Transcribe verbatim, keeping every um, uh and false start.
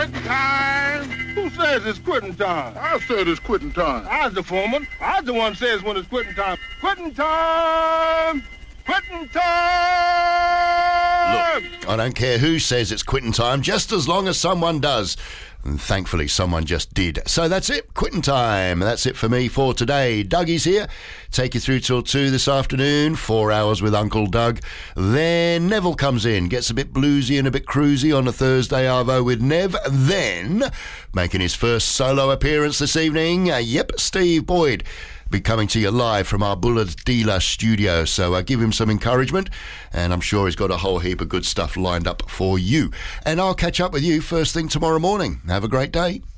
Quitting time. Who says it's quitting time? I said it's quitting time. I was the foreman. I was the one says when it's quitting time. Quitting time! Quitting time! Look, I don't care who says it's quitting time, just as long as someone does. And thankfully, someone just did. So that's it, quitting time. That's it for me for today. Dougie's here. Take you through till two this afternoon. Four hours with Uncle Doug. Then Neville comes in, gets a bit bluesy and a bit cruisy on a Thursday arvo with Nev. Then, making his first solo appearance this evening, uh, yep, Steve Boyd. Be coming to you live from our Bullard Dealer studio, so uh, give him some encouragement, and I'm sure he's got a whole heap of good stuff lined up for you. And I'll catch up with you first thing tomorrow morning. Have a great day.